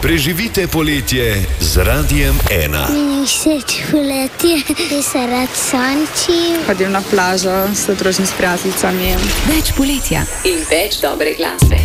Preživite poletje z Radiem 1. Meni všeč poletje, ker se rad sončim. Hodim na plažo s družim s prijateljicami. Več poletja in več dobre glasbe.